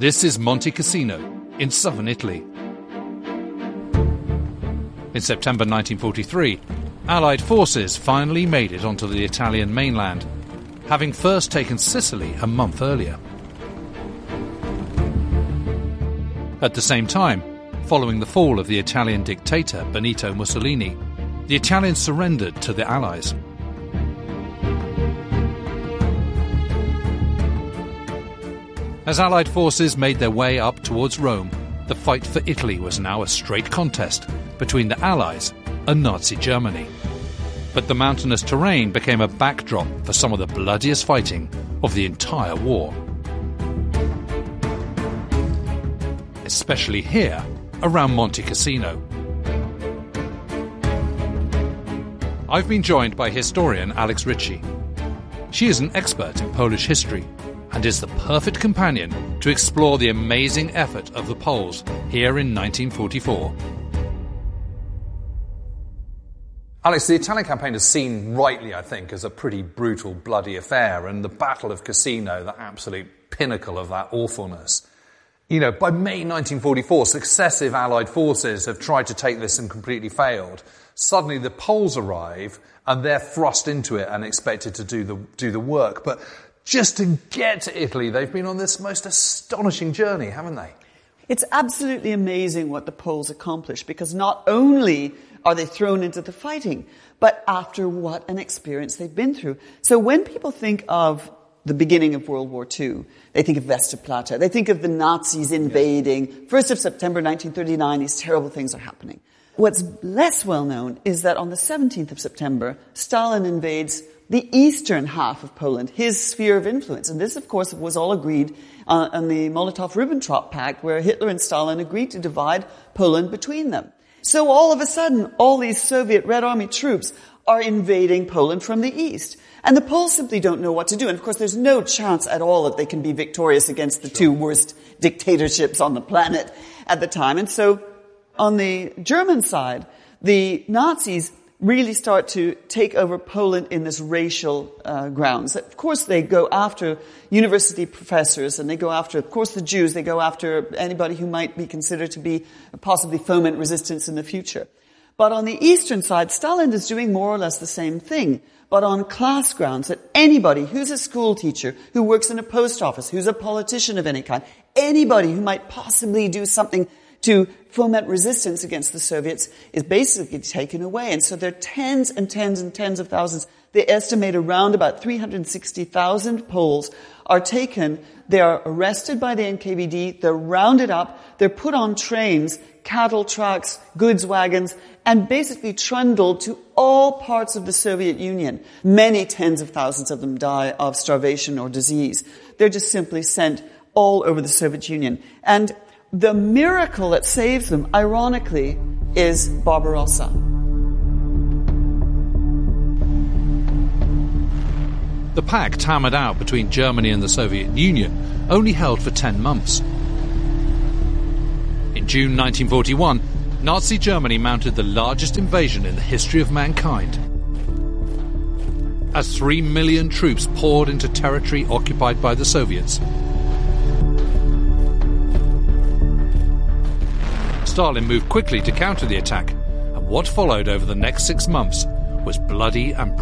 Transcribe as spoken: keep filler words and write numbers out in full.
This is Monte Cassino in southern Italy. In September nineteen forty-three, Allied forces finally made it onto the Italian mainland, having first taken Sicily a month earlier. At the same time, following the fall of the Italian dictator Benito Mussolini, the Italians surrendered to the Allies. As Allied forces made their way up towards Rome, the fight for Italy was now a straight contest between the Allies and Nazi Germany. But the mountainous terrain became a backdrop for some of the bloodiest fighting of the entire war. Especially here, around Monte Cassino. I've been joined by historian Alex Ritchie. She is an expert in Polish history and is the perfect companion to explore the amazing effort of the Poles here in nineteen forty-four. Alex, the Italian campaign is seen rightly, I think, as a pretty brutal, bloody affair, and the Battle of Cassino, the absolute pinnacle of that awfulness. You know, by May nineteen forty-four, successive Allied forces have tried to take this and completely failed. Suddenly the Poles arrive, and they're thrust into it and expected to do the do the work. But just to get to Italy, they've been on this most astonishing journey, haven't they? It's absolutely amazing what the Poles accomplished, because not only are they thrown into the fighting, but after what an experience they've been through. So when people think of the beginning of World War Two, they think of Westerplatte, they think of the Nazis invading. first of September nineteen thirty-nine, these terrible things are happening. What's less well known is that on the seventeenth of September, Stalin invades the eastern half of Poland, his sphere of influence. And this, of course, was all agreed uh, on the Molotov-Ribbentrop Pact, where Hitler and Stalin agreed to divide Poland between them. So all of a sudden, all these Soviet Red Army troops are invading Poland from the east. And the Poles simply don't know what to do. And, of course, there's no chance at all that they can be victorious against the two worst dictatorships on the planet at the time. And so on the German side, the Nazis really start to take over Poland in this racial uh, grounds. Of course, they go after university professors, and they go after, of course, the Jews. They go after anybody who might be considered to be possibly foment resistance in the future. But on the eastern side, Stalin is doing more or less the same thing, but on class grounds, that anybody who's a school teacher, who works in a post office, who's a politician of any kind, anybody who might possibly do something to foment resistance against the Soviets is basically taken away. And so there are tens and tens and tens of thousands. They estimate around about three hundred sixty thousand Poles are taken. They are arrested by the N K V D. They're rounded up. They're put on trains, cattle trucks, goods wagons, and basically trundled to all parts of the Soviet Union. Many tens of thousands of them die of starvation or disease. They're just simply sent all over the Soviet Union. And the miracle that saves them, ironically, is Barbarossa. The pact hammered out between Germany and the Soviet Union only held for ten months. In June nineteen forty-one, Nazi Germany mounted the largest invasion in the history of mankind. As three million troops poured into territory occupied by the Soviets, Stalin moved quickly to counter the attack, and what followed over the next six months was bloody and brutal.